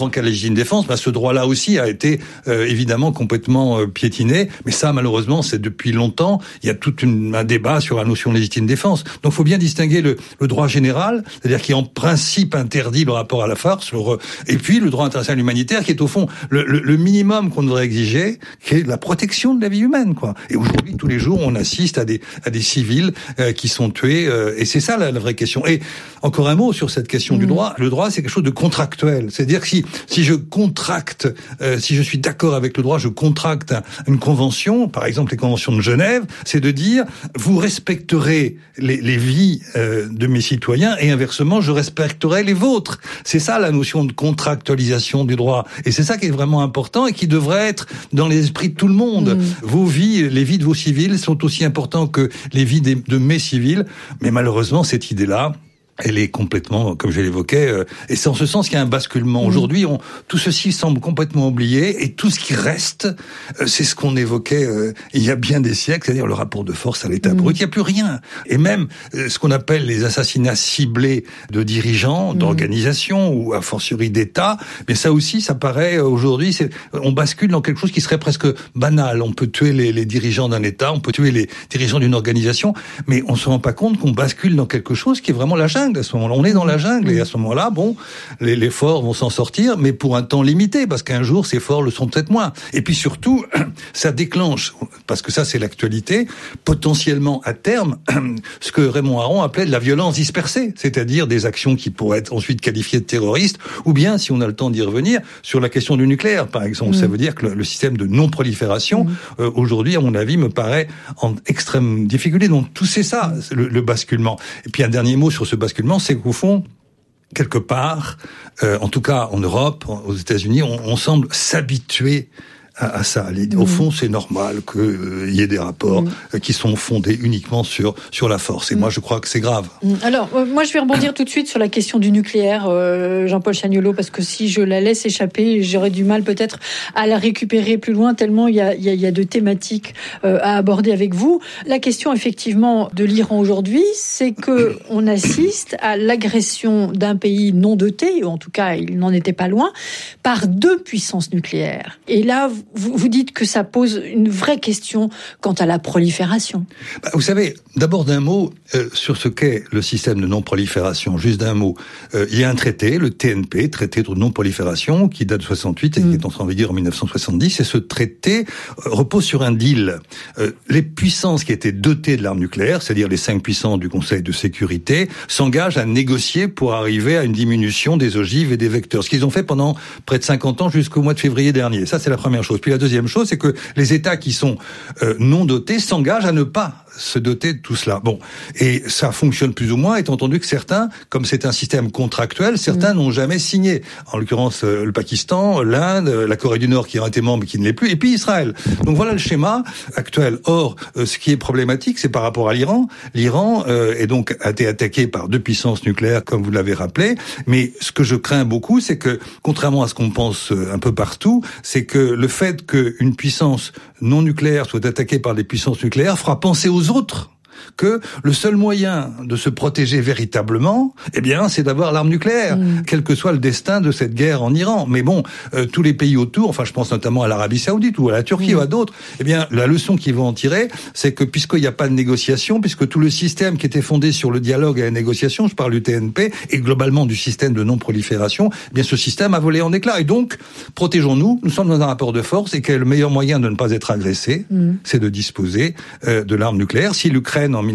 en cas de légitime défense, ce droit-là aussi a été évidemment complètement piétiné. Mais ça, malheureusement, c'est depuis longtemps. Il y a tout un débat sur la notion de légitime défense. Donc, il faut bien distinguer le droit général, c'est-à-dire qui en principe interdit le rapport à la force, et puis le droit international humanitaire, qui est au fond le minimum qu'on devrait exiger, qui est la protection de la vie humaine, quoi. Et aujourd'hui, tous les jours, on assiste à des civils qui sont tués, et c'est ça la vraie question. Et encore un mot sur cette question du droit. Le droit, c'est quelque chose de contractuel. C'est-à-dire que si je contracte, si je suis d'accord avec le droit, je contracte une convention, par exemple les conventions de Genève, c'est de dire vous respecterez les vies de mes citoyens et inversement, je respecterai les vôtres. C'est ça la notion de contractualisation du droit. Et c'est ça qui est vraiment important et qui devrait être dans les esprits de tout le monde. Vos vies, les vies de vos civils sont aussi importantes que les vies de mes civils. Mais malheureusement, cette idée-là, elle est complètement, comme je l'évoquais, et c'est en ce sens qu'il y a un basculement. Aujourd'hui, tout ceci semble complètement oublié, et tout ce qui reste, c'est ce qu'on évoquait il y a bien des siècles, c'est-à-dire le rapport de force à l'État brut. Il n'y a plus rien. Et même ce qu'on appelle les assassinats ciblés de dirigeants, d'organisations, ou a fortiori d'États, mais ça aussi, ça paraît aujourd'hui, on bascule dans quelque chose qui serait presque banal. On peut tuer les dirigeants d'un État, on peut tuer les dirigeants d'une organisation, mais on se rend pas compte qu'on bascule dans quelque chose qui est vraiment la jungle. À ce moment-là, on est dans la jungle et à ce moment-là, les forts vont s'en sortir, mais pour un temps limité, parce qu'un jour, ces forts le sont peut-être moins. Et puis surtout, ça déclenche, parce que ça, c'est l'actualité, potentiellement à terme, ce que Raymond Aron appelait de la violence dispersée, c'est-à-dire des actions qui pourraient être ensuite qualifiées de terroristes, ou bien, si on a le temps d'y revenir, sur la question du nucléaire, par exemple. Ça veut dire que le système de non-prolifération, aujourd'hui, à mon avis, me paraît en extrême difficulté. Donc, tout c'est ça, le basculement. Et puis, un dernier mot sur ce basculement, c'est qu'au fond, quelque part, en tout cas en Europe, aux États-Unis, on semble s'habituer à ça. Au fond, c'est normal qu'il y ait des rapports qui sont fondés uniquement sur la force. Et moi, je crois que c'est grave. Alors, moi, je vais rebondir tout de suite sur la question du nucléaire, Jean-Paul Chagnolot, parce que si je la laisse échapper, j'aurais du mal peut-être à la récupérer plus loin, tellement il y a de thématiques à aborder avec vous. La question, effectivement, de l'Iran aujourd'hui, c'est que on assiste à l'agression d'un pays non doté, ou en tout cas, il n'en était pas loin, par deux puissances nucléaires. Et là, vous dites que ça pose une vraie question quant à la prolifération. Vous savez, d'abord d'un mot sur ce qu'est le système de non-prolifération. Juste d'un mot. Il y a un traité, le TNP, traité de non-prolifération, qui date de 68 et qui est entré en vigueur en 1970. Et ce traité repose sur un deal. Les puissances qui étaient dotées de l'arme nucléaire, c'est-à-dire les 5 puissances du Conseil de sécurité, s'engagent à négocier pour arriver à une diminution des ogives et des vecteurs. Ce qu'ils ont fait pendant près de 50 ans jusqu'au mois de février dernier. Ça, c'est la première chose. Puis la deuxième chose, c'est que les États qui sont non dotés s'engagent à ne pas se doter de tout cela. Bon, et ça fonctionne plus ou moins, étant entendu que certains, comme c'est un système contractuel, certains n'ont jamais signé. En l'occurrence, le Pakistan, l'Inde, la Corée du Nord qui ont été membres et qui ne l'est plus, et puis Israël. Donc voilà le schéma actuel. Or, ce qui est problématique, c'est par rapport à l'Iran. L'Iran est donc a été attaqué par deux puissances nucléaires, comme vous l'avez rappelé. Mais ce que je crains beaucoup, c'est que, contrairement à ce qu'on pense un peu partout, c'est que le fait qu'une puissance non nucléaire soit attaquée par des puissances nucléaires fera penser aux autres que le seul moyen de se protéger véritablement, c'est d'avoir l'arme nucléaire, quel que soit le destin de cette guerre en Iran. Mais bon, tous les pays autour, enfin je pense notamment à l'Arabie Saoudite ou à la Turquie ou à d'autres, la leçon qu'ils vont en tirer, c'est que puisqu'il n'y a pas de négociation, puisque tout le système qui était fondé sur le dialogue et la négociation, je parle du TNP, et globalement du système de non-prolifération, ce système a volé en éclats. Et donc, protégeons-nous, nous sommes dans un rapport de force, et que le meilleur moyen de ne pas être agressé, c'est de disposer de l'arme nucléaire. Si l'Ukraine en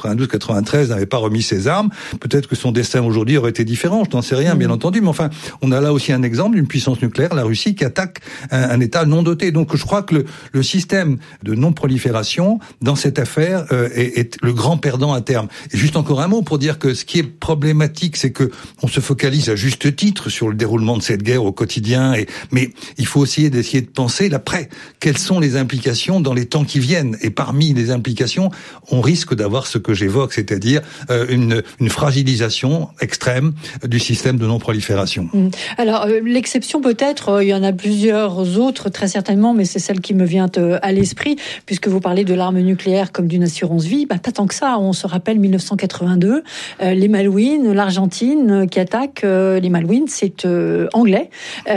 1992-93 n'avait pas remis ses armes, peut-être que son destin aujourd'hui aurait été différent, je n'en sais rien, bien entendu, mais enfin, on a là aussi un exemple d'une puissance nucléaire, la Russie, qui attaque un État non doté. Donc je crois que le système de non-prolifération, dans cette affaire, est le grand perdant à terme. Et juste encore un mot pour dire que ce qui est problématique, c'est que on se focalise à juste titre sur le déroulement de cette guerre au quotidien, mais il faut essayer de penser l'après. Quelles sont les implications dans les temps qui viennent? Et parmi les implications, on risque d'avoir ce que j'évoque, c'est-à-dire une fragilisation extrême du système de non-prolifération. Alors, l'exception peut-être, il y en a plusieurs autres, très certainement, mais c'est celle qui me vient à l'esprit, puisque vous parlez de l'arme nucléaire comme d'une assurance vie, pas tant que ça. On se rappelle 1982, les Malouines, l'Argentine qui attaque les Malouines, c'est anglais.